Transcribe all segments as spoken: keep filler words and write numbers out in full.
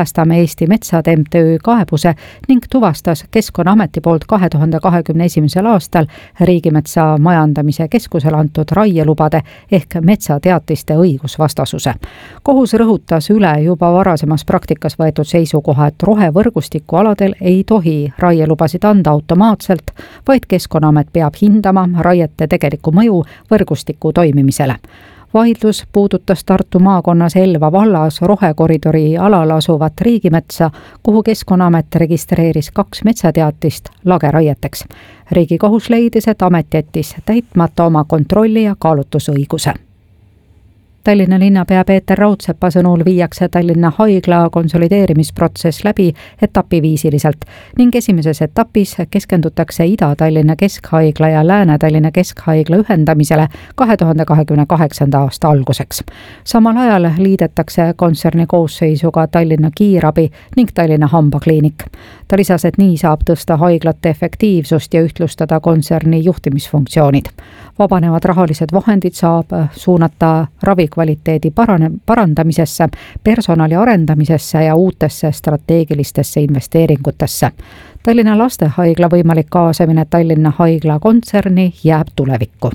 Päästame Eesti Metsad M T Ö kaebuse ning tuvastas Keskkonnaameti poolt kahe tuhande kahekümne esimesel aastal Riigimetsa Majandamise Keskusele antud raielubade ehk metsateatiste õigusvastasuse. Kohus rõhutas üle juba varasemas praktikas võetud seisukoha, et rohevõrgustiku aladel ei tohi raielubasid anda automaatselt, vaid Keskkonnaamet peab hindama raiete tegelikku mõju võrgustiku toimimisele. Vaidlus puudutas Tartu maakonnas Elva vallas rohekoridori alal asuvat riigimetsa, kuhu Keskkonnaamet registreeris kaks metsateatist lageraieteks. Riigikohus leidis, et amet jättis täitmata oma kontrolli ja kaalutlusõiguse. Tallinna linnapea Peeter Raudsepa sõnul viiakse Tallinna haigla konsolideerimisprotsess läbi etapiviisiliselt ning esimeses etapis keskendutakse Ida-Tallinna Keskhaigla ja Lääne-Tallinna Keskhaigla ühendamisele kahe tuhande kahekümne kaheksanda aasta alguseks. Samal ajal liidetakse kontserni koosseisuga Tallinna Kiirabi ning Tallinna Hambakliinik. Ta lisas, et nii saab tõsta haiglate efektiivsust ja ühtlustada kontserni juhtimisfunktsioonid. Vabanevad rahalised vahendid saab suunata ravi kvaliteedi parandamisesse, personali arendamisesse ja uutesse strateegilistesse investeeringutesse. Tallinna lastehaigla võimalik kaasamine Tallinna haigla kontserni jääb tulevikku.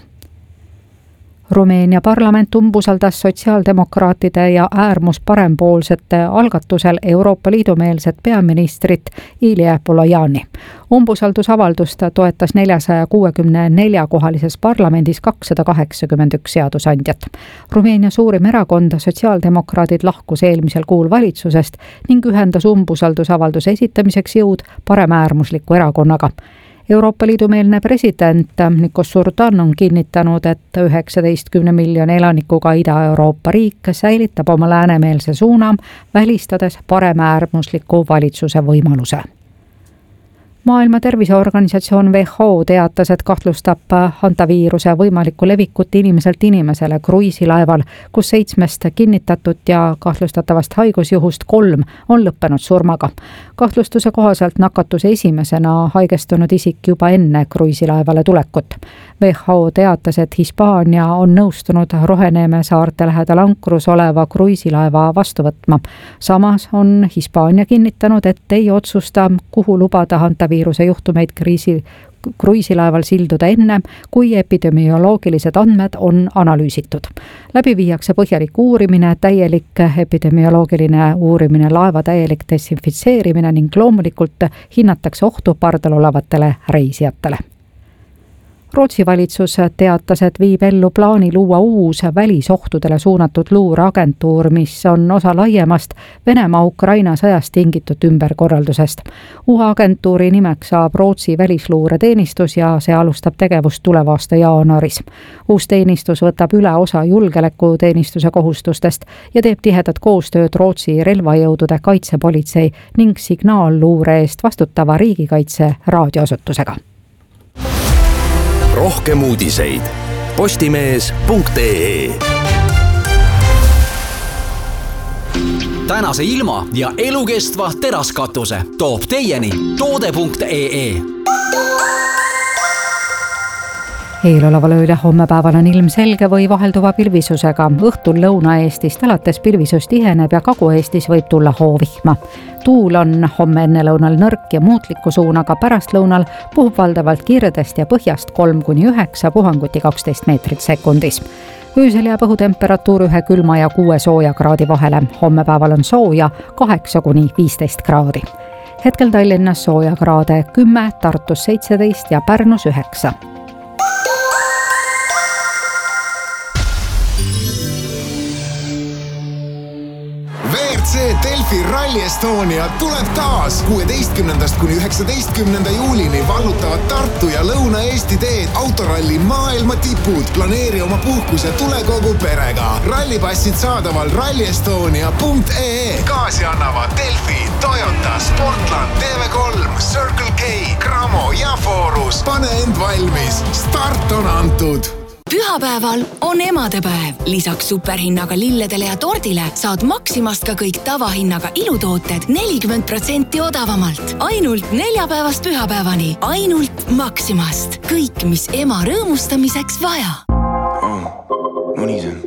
Rumeenia parlament umbusaldas sotsiaaldemokraatide ja äärmus parempoolsete algatusel Euroopa Liidu meelset peaministrit Ilie Polojani. Umbusaldusavaldust toetas neljsasaja kuuekümne nelja kohalises parlamendis kakssada kaheksakümmend üks seadusandjat. Rumeenia suurim erakond sotsiaaldemokraadid lahkus eelmisel kuul valitsusest ning ühendas umbusaldusavalduse esitamiseks jõud paremäärmusliku erakonnaga. Euroopa Liidu meelne president Nikos Surdan on kinnitanud, et üheksateistkümne miljoni elanikuga Ida-Euroopa riik säilitab oma läänemeelse suuna, välistades paremäärmusliku valitsuse võimaluse. Maailma Terviseorganisatsioon W H O teatas, et kahtlustab hantaviiruse võimalikku levikut inimeselt inimesele kruiisilaeval, kus seitsmest kinnitatud ja kahtlustatavast haigusjuhust kolm on lõppenud surmaga. Kahtlustuse kohaselt nakatus esimesena haigestunud isik juba enne kruiisilaevale tulekut. W H O teatas, et Hispaania on nõustunud Roheneeme saarte lähedal ankrus oleva kruiisilaeva vastu võtma. Samas on Hispaania kinnitanud, et ei otsusta, kuhu lubada hantaviiruse viiruse juhtumeid kriisi, kruiisilaeval silduda enne, kui epidemioloogilised andmed on analüüsitud. Läbi viiakse põhjalik uurimine, täielik epidemioloogiline uurimine, laeva täielik desinfitseerimine ning loomulikult hinnatakse ohtu pardal olevatele reisijatele. Rootsi valitsus teatas, et viib ellu plaani luua uus välisohtudele suunatud luureagentuur, mis on osa laiemast Venemaa-Ukraina sõjast tingitud ümberkorraldusest. Uue agentuuri nimeks saab Rootsi välisluureteenistus ja see alustab tegevust tuleva aasta jaanuaris. Uus teenistus võtab üle osa julgeolekuteenistuse kohustustest ja teeb tihedat koostööd Rootsi relvajõudude kaitsepolitsei ning signaalluure eest vastutava riigikaitse raadioasutusega. Rohkem uudiseid postimees punkt ee. Tänase ilma ja elukestva teraskatuse toob teieni toode punkt ee. Eeloleval ööl ja hommepäeval on ilm selge või vahelduva pilvisusega. Õhtul Lõuna-Eestist alates pilvisus tiheneb ja Kagu-Eestis võib tulla hoovihma. Tuul on homme ennelõunal nõrk ja muutliku suunaga, pärast lõunal puhub valdavalt kirdest ja põhjast kolm kuni üheksa, puhanguti kaksteist meetrit sekundis. Öösel jääb õhutemperatuur ühe külma ja kuue sooja kraadi vahele. Hommepäeval on sooja kaheksa kuni viisteist kraadi. Hetkel Tallinnas sooja kraade kümme, Tartus seitseteist ja Pärnus üheksa. Delfi Rally Estonia tuleb taas kuueteistkümnendast kuni üheksateistkümnenda juulini vallutavad Tartu ja Lõuna-Eesti teed autoralli maailma tipud. Planeeri oma puhkus ja tule kogu perega. Rallipassid saadaval ralli estonia punkt ee. Kaasi annavad Delfi, Toyota, Sportland, T V kolm, Circle K, Cramo ja Forus. Pane end valmis. Start on antud. Pühapäeval on emadepäev. Lisaks superhinnaga lilledele ja tordile saad Maximast ka kõik tavahinnaga ilutooted nelikümmend protsenti odavamalt. Ainult neljapäevast pühapäevani. Ainult Maximast. Kõik, mis ema rõõmustamiseks vaja. Oh, mõni see.